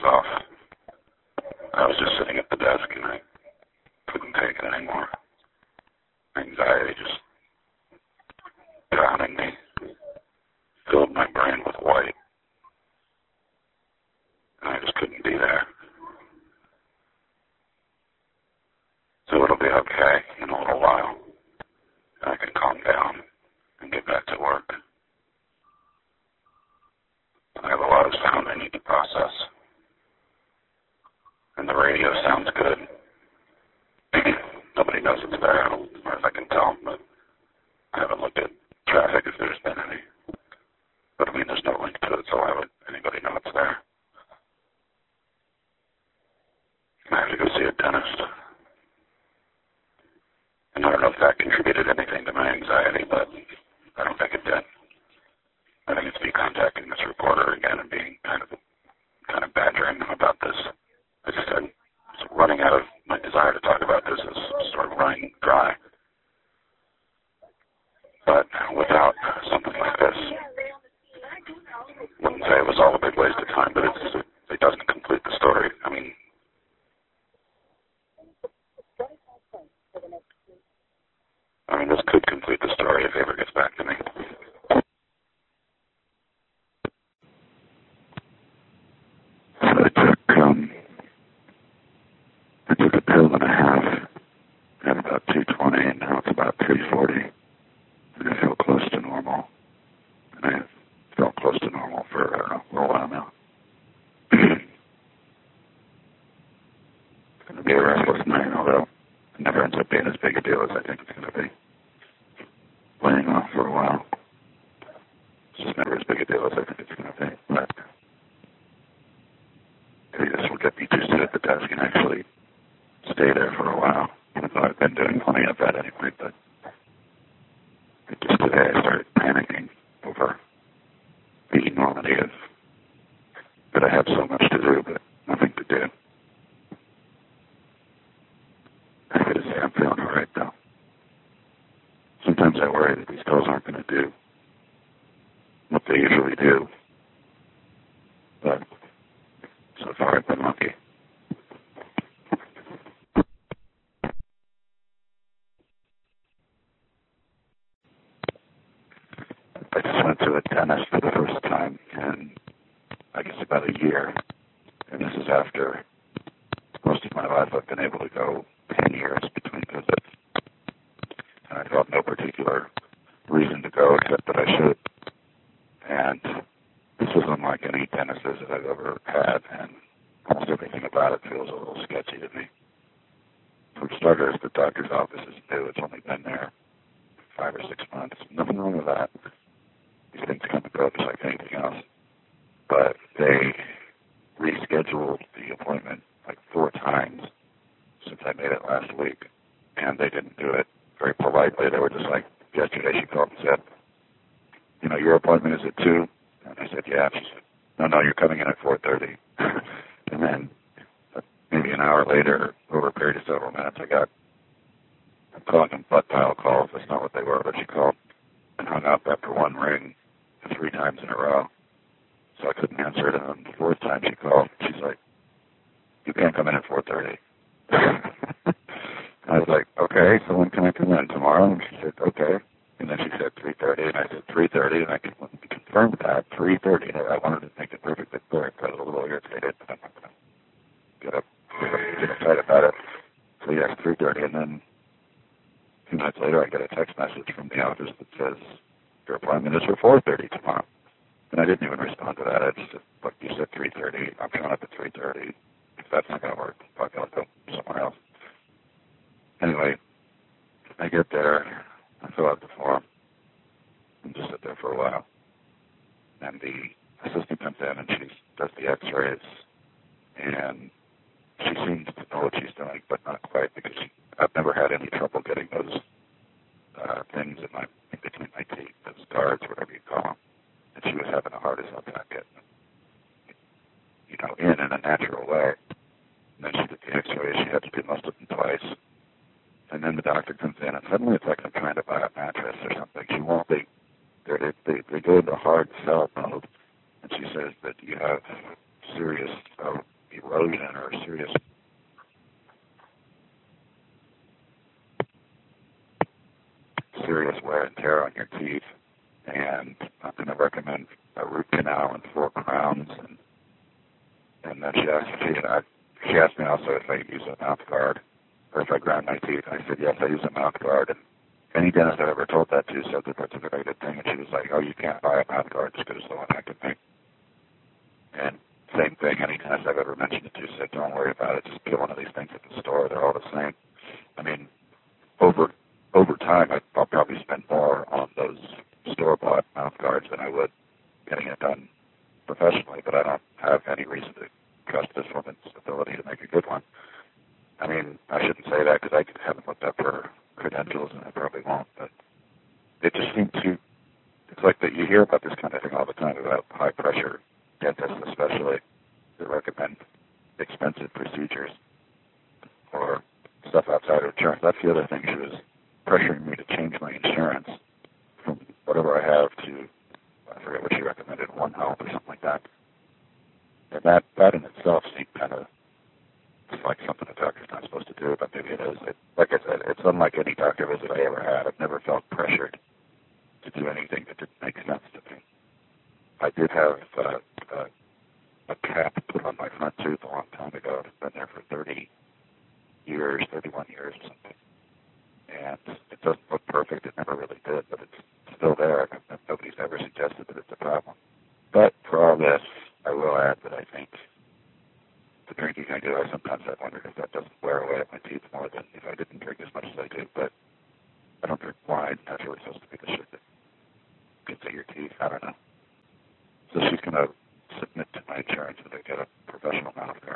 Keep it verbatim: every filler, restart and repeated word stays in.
off. I was just sitting at the desk and I couldn't take it anymore. Anxiety just drowning me, filled my brain with white, and I just couldn't be there. So it'll be okay in a little while. I can calm down and get back to work. I have a lot of sound I need to process. And the radio sounds good. Nobody knows it's there, as far as I can tell, but I haven't looked at traffic if there's been any. But I mean, there's no link to it, so why would anybody know it's there? I have to go see a dentist. And I don't know if that contributed anything to my anxiety, but I don't think it did. I think it's me contacting this reporter again and being kind of kind of badgering them about this. I just said, running out of my desire to talk about this is sort of running dry. But without something like this, I wouldn't say it was all a big waste of time, but it's, it doesn't complete the story. I mean, I mean, this could complete the story if he ever gets back to me. I took, um, I took a pill and a half at about two twenty, and now it's about three forty. And I feel close to normal. And I felt close to normal for, uh, for a while now. It's going to be a restless night, although it never ends up being as big a deal as I think it's going to be. Laying off for a while. It's just never as big a deal as I think it's going to be. But maybe this will get me to sit at the desk and actually stay there for a while. Even though I've been doing plenty of that anyway, but just today I started panicking over the enormity of that I have so much to do, but nothing to do. I gotta say, I'm feeling all right, though. Sometimes I worry that these pills aren't going to do what they usually do, but so far I've been lucky. I just went to a dentist for the first time in, I guess, about a year. And this is after most of my life I've been able to go ten years between visits. And I felt no particular reason to go except that I should. And this was unlike any dentist visit I've ever had, and almost everything about it feels a little sketchy to me. For starters, the doctor's office is new. It's only been there five or six months. Nothing wrong with that. These things come and go just like anything else. But they rescheduled the appointment like four times since I made it last week, and they didn't do it very politely. They were just like, yesterday she called and said, you know, your appointment is at two? And I said, yeah. She said, no, no, you're coming in at four thirty. And then uh, maybe an hour later, over a period of several minutes, I got, I'm calling them butt dial calls. That's not what they were, but she called and hung up after one ring three times in a row. So I couldn't answer it. And then the fourth time she called, she's like, you can't come in at four thirty. I was like, okay, so when can I come in? Tomorrow? And she said, okay. And then she said three thirty, and I said three thirty, and I confirmed that, three thirty. I wanted to make it perfectly clear. I got a little irritated, but I'm not going to get up, get up, get upset about it. So yes, three thirty, and then a few minutes later I get a text message from the office that says, your appointment is for four thirty tomorrow. And I didn't even respond to that. I just said, look, you said three thirty. I'm showing up at three thirty. If that's not going to work, I'll go somewhere else. Anyway, I get there, I fill out the form, and just sit there for a while. And the assistant comes in and she does the x-rays, and she seems to know what she's doing, but not quite, because she, I've never had any trouble getting those uh, things in my in between my teeth, those guards, whatever you call them. And she was having a hard as hell time getting them, you know, in in a natural way. And then she did the x-rays. She had to do most of them twice. And then the doctor comes in, and suddenly it's like I'm trying to buy a mattress or something. She won't. They they they, they go into hard sell mode, and she says that you have serious uh, erosion or serious serious wear and tear on your teeth. And I'm going to recommend a root canal and four crowns. And and then she asked, she, I, she asked me also if I use a mouth guard or if I grind my teeth. And I said, yes, I use a mouth guard. And any dentist I've ever told that to said that that's a very good thing. And she was like, oh, you can't buy a mouth guard just because it's so inactive. And same thing, any dentist I've ever mentioned it to said, don't worry about it. Just get one of these things at the store. They're all the same. I mean, over over time, I, I'll probably spend more on those store-bought mouth guards than I would getting it done professionally, but I don't have any reason to trust this woman's ability to make a good one. I mean, I shouldn't say that because I haven't looked up her credentials, and I probably won't, but it just seems to, it's like that you hear about this kind of thing all the time about high-pressure dentists, especially, that recommend expensive procedures or stuff outside of insurance. That's the other thing. She was pressuring me to change my insurance from whatever I have to, I forget what she recommended, One Health or something like that. And that, that in itself seemed kind of like something a doctor's not supposed to do, but maybe it is. It, like I said, it's unlike any doctor visit I ever had. I've never felt pressured to do anything that didn't make sense to me. I did have uh, uh, a cap put on my front tooth a long time ago. It's been there for thirty years, thirty-one years or something. And it doesn't look perfect. It never really did, but it's still there. Nobody's ever suggested that it's a problem. But for all this, I will add that I think the drinking I do, I sometimes have wondered if that doesn't wear away at my teeth more than if I didn't drink as much as I do. But I don't drink wine. That's really supposed to be the shit that gets at your teeth. I don't know. So she's going to submit to my insurance that I get a professional mouth guard.